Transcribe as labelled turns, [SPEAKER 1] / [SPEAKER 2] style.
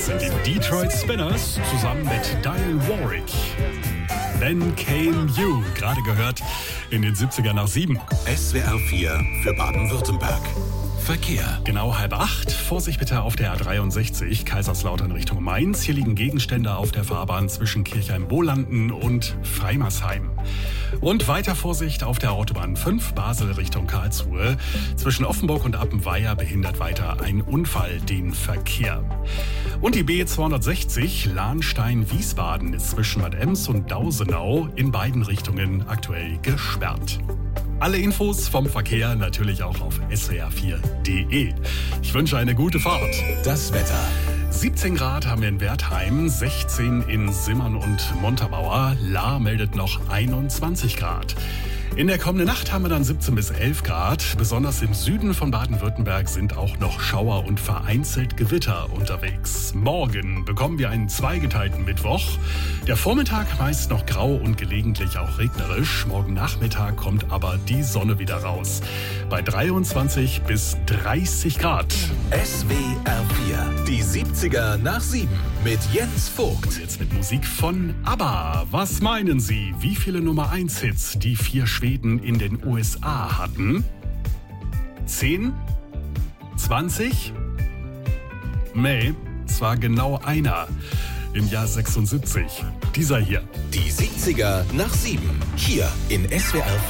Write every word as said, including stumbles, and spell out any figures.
[SPEAKER 1] sind die Detroit Spinners zusammen mit Diane Warwick. Then Came You, gerade gehört in den siebziger nach sieben.
[SPEAKER 2] S W R vier für Baden-Württemberg. Verkehr.
[SPEAKER 1] Genau halb acht. Vorsicht bitte auf der A dreiundsechzig, Kaiserslautern Richtung Mainz. Hier liegen Gegenstände auf der Fahrbahn zwischen Kirchheim-Bohlanden und Freimersheim. Und weiter Vorsicht auf der Autobahn fünf, Basel Richtung Karlsruhe. Zwischen Offenburg und Appenweier behindert weiter ein Unfall den Verkehr. Und die B zweihundertsechzig, Lahnstein-Wiesbaden, ist zwischen Bad Ems und Dausenau in beiden Richtungen aktuell gesperrt. Alle Infos vom Verkehr natürlich auch auf S W R vier punkt de. Ich wünsche eine gute Fahrt.
[SPEAKER 2] Das Wetter.
[SPEAKER 1] siebzehn Grad haben wir in Wertheim, sechzehn in Simmern und Montabaur. Lahr meldet noch einundzwanzig Grad. In der kommenden Nacht haben wir dann siebzehn bis elf Grad. Besonders im Süden von Baden-Württemberg sind auch noch Schauer und vereinzelt Gewitter unterwegs. Morgen bekommen wir einen zweigeteilten Mittwoch. Der Vormittag meist noch grau und gelegentlich auch regnerisch. Morgen Nachmittag kommt aber die Sonne wieder raus. Bei dreiundzwanzig bis dreißig Grad.
[SPEAKER 2] S W R vier, die siebziger nach sieben mit Jens Vogt.
[SPEAKER 1] Und jetzt mit Musik von ABBA. Was meinen Sie, wie viele Nummer eins Hits die vier Schweden in den U S A hatten? zehn? zwanzig? Nee, es war genau einer. Im Jahr sechsundsiebzig. Dieser hier.
[SPEAKER 2] Die siebziger nach sieben. Hier in S W R